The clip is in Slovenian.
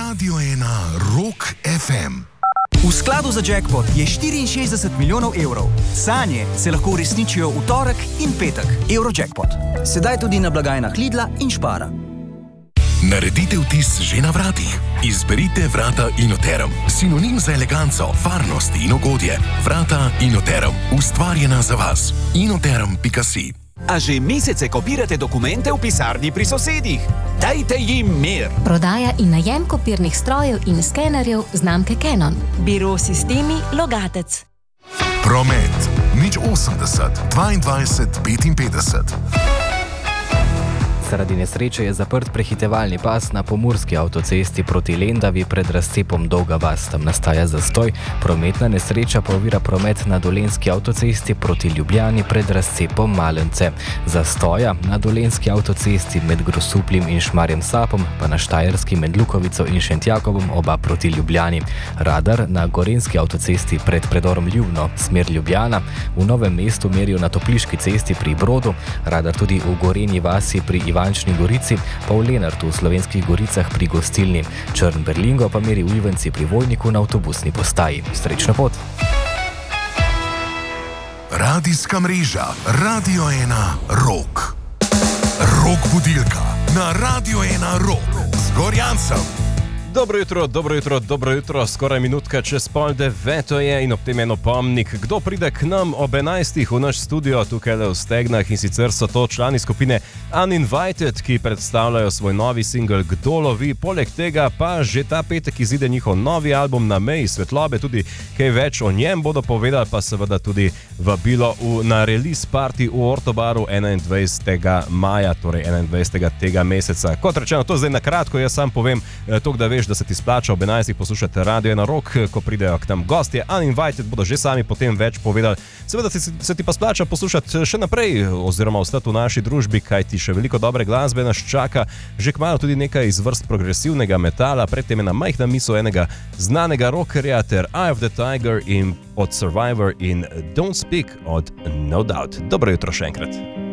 Radio 1 Rock FM. V skladu za jackpot je 64 milijonov evrov. Sanje se lahko uresničijo v torek in petek. Eurojackpot. Sedaj tudi na blagajnah Lidla in Spara. Naredite vtis že na vratih. Izberite vrata Inoterum. Sinonim za eleganco, varnost in ugodje. Vrata Inoterum. Ustvarjena za vas. Inoterum.si. A že mesece kopirate dokumente v pisarni pri sosedih? Dajte jim mir! Prodaja in najem kopirnih strojev in skenerjev znamke Canon. Biro Sistemi Logatec. Promet. 080 22 55. Zaradi nesreče je zaprt prehitevalni pas na pomurski avtocesti proti Lendavi pred razcepom Dolga vas. Tam nastaja zastoj. Prometna nesreča pa ovira promet na dolenski avtocesti proti Ljubljani pred razcepom Malence. Zastoja na dolenski avtocesti med Grosuplim in Šmarjem Sapom, pa na Štajerski med Lukovico in Šentjakobom oba proti Ljubljani. Radar na gorenski avtocesti pred predorom Ljubno, smer Ljubljana. V Novem mestu merijo na Topliški cesti pri Brodu. Radar tudi v Gorenji vasi pri Ivančni Gorici, pa v Lenartu v Slovenskih Goricah pri Gostilni. Črn Berlingo pa meri v Ivanci pri Vojniku na avtobusni postaji. Srečno pot! Radijska mreža Radio 1 Rock. Rock budilka na Radio 1 Rock z Gorjancem. Dobro jutro, skoraj minutka čez 8:30 je in ob tem eno pomnik, kdo pride k nam ob 11. v naš studio tukaj v Stegnah, in sicer so to člani skupine Uninvited, ki predstavljajo svoj novi singel Kdo lovi, poleg tega pa že ta petek izide njihov novi album Na meji svetlobe, tudi kaj več o njem bodo povedali, pa seveda tudi vabilo na release party v Ortobaru 21. maja, torej 21. tega meseca. Kot rečeno, to zdaj na kratko, jaz sam povem to, da veš, da se ti splača ob 11. poslušati Radio 1 Rock, ko pridejo k nam gostje. Uninvited bodo že sami potem več povedali. Seveda se ti pa splača poslušati še naprej, oziroma ostati v naši družbi, kaj ti še veliko dobre glasbe nas čaka. Že kmalu tudi nekaj iz vrst progresivnega metala, predtem ena majhna misel enega znanega rockerja ter Eye of the Tiger in od Survivor in Don't Speak od No Doubt. Dobro jutro še enkrat.